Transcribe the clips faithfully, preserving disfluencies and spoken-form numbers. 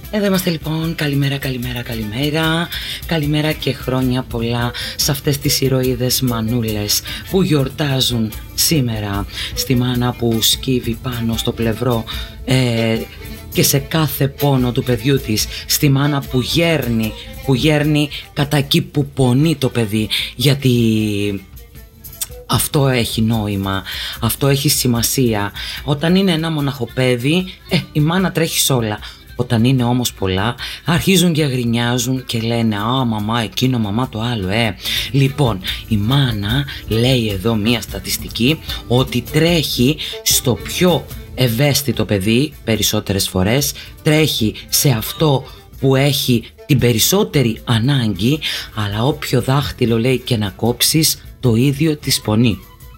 Εδώ είμαστε λοιπόν, καλημέρα, καλημέρα, καλημέρα. Καλημέρα και χρόνια πολλά σε αυτές τις ηρωίδες μανούλες που γιορτάζουν σήμερα. Στη μάνα που σκύβει πάνω στο πλευρό ε, και σε κάθε πόνο του παιδιού της. Στη μάνα που γέρνει, που γέρνει κατά εκεί που πονεί το παιδί. Γιατί αυτό έχει νόημα, αυτό έχει σημασία. Όταν είναι ένα μοναχοπέδι, ε, η μάνα τρέχει σ' όλα. Όταν είναι όμως πολλά, αρχίζουν και γρινιάζουν και λένε «Α, μαμά εκείνο, μαμά το άλλο, ε». Λοιπόν, η μάνα λέει εδώ μία στατιστική ότι τρέχει στο πιο ευαίσθητο παιδί περισσότερες φορές, τρέχει σε αυτό που έχει την περισσότερη ανάγκη, αλλά όποιο δάχτυλο λέει και να κόψεις, το ίδιο της πονεί.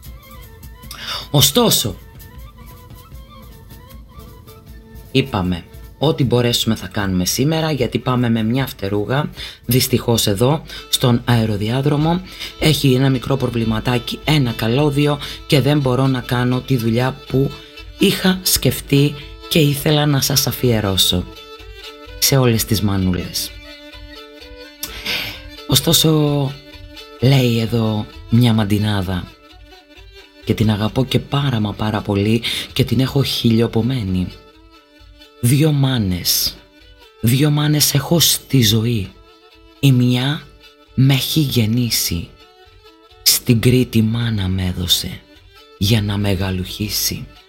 Ωστόσο, είπαμε ό,τι μπορέσουμε θα κάνουμε σήμερα, γιατί πάμε με μια φτερούγα. Δυστυχώς εδώ στον αεροδιάδρομο έχει ένα μικρό προβληματάκι, ένα καλώδιο, και δεν μπορώ να κάνω τη δουλειά που είχα σκεφτεί και ήθελα να σας αφιερώσω σε όλες τις μανούλες. Ωστόσο, λέει εδώ μια μαντινάδα και την αγαπώ και πάρα μα πάρα πολύ και την έχω χιλιοπομένη. Δύο μάνες, δύο μάνες έχω στη ζωή. Η μια με έχει γεννήσει, στην Κρήτη μάνα με έδωσε για να μεγαλουχήσει.